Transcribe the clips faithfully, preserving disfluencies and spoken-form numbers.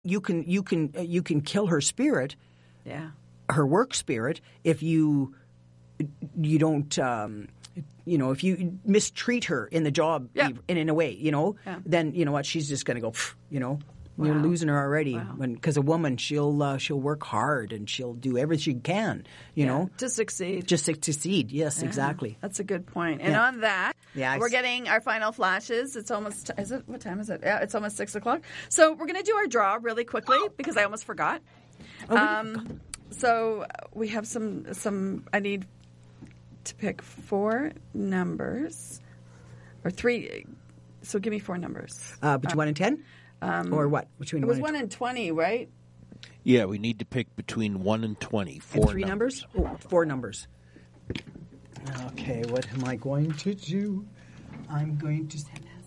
you can you can you can kill her spirit, Yeah. her work spirit, if you you don't. Um, You know, if you mistreat her in the job, Yeah. and in a way, you know, Yeah. then you know what, she's just going to go. Pff, you know, Wow. you're losing her already. Wow. Because a woman, she'll uh, she'll work hard and she'll do everything she can. You Yeah, know, to succeed. just to succeed. Yes, Yeah, exactly. That's a good point. And Yeah. on that, Yeah, I we're s- getting our final flashes. It's almost, is it, what time is it? Yeah, it's almost six o'clock. So we're going to do our draw really quickly because I almost forgot. Oh, Um, so we have some, some, I need to pick four numbers or three. So give me four numbers. Uh, between one and ten, or what? Between It was one one and twenty, right? Yeah, we need to pick between one and twenty. and, Four and three numbers. Oh, four numbers. Okay, what am I going to do? I'm going to.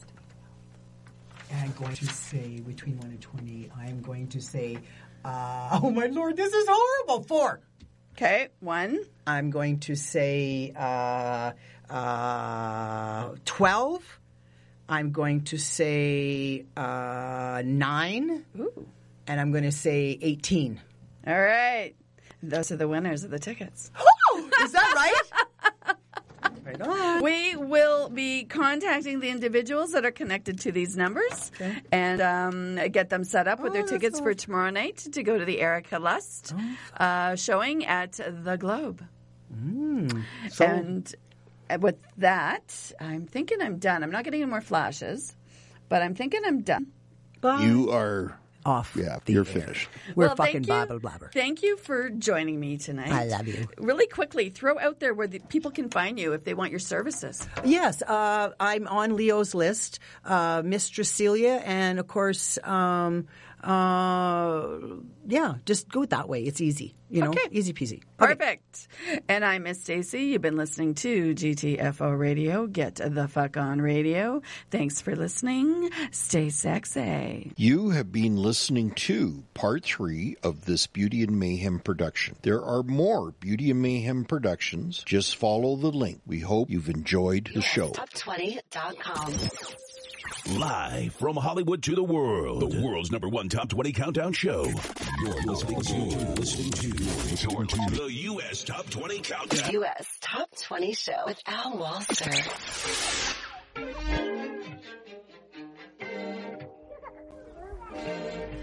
I'm going to say between one and twenty. I'm going to say. Uh, oh my lord, this is horrible. Four. Okay, one. I'm going to say uh, uh, twelve. I'm going to say uh, nine. Ooh. And I'm going to say eighteen. All right. Those are the winners of the tickets. Oh, is that right? Right on. We will be contacting the individuals that are connected to these numbers Okay. and um, get them set up with Oh, their that's tickets for awesome. tomorrow night to go to the Erica Lust uh, showing at the Globe. So, And with that, I'm thinking I'm done. I'm not getting any more flashes, but I'm thinking I'm done. You are off. Yeah, the you're air. finished. We're Well, fucking thank you. blabber blabber. Thank you for joining me tonight. I love you. Really quickly, throw out there where the people can find you if they want your services. Yes, uh, I'm on Leo's list, uh, Mistress Celia, and of course, um, uh, yeah, just go that way. It's easy, you know, Okay. easy peasy. Okay. Perfect. And I'm Miss Stacy. You've been listening to G T F O Radio. Get the fuck on radio. Thanks for listening. Stay sexy. You have been listening to part three of this Beauty and Mayhem production. There are more Beauty and Mayhem productions. Just follow the link. We hope you've enjoyed the show. top twenty dot com. Live from Hollywood to the world, the world's number one top twenty countdown show. You're listening to, listening to, listening to the U S Top twenty Countdown. U S Top twenty Show with Al Walser.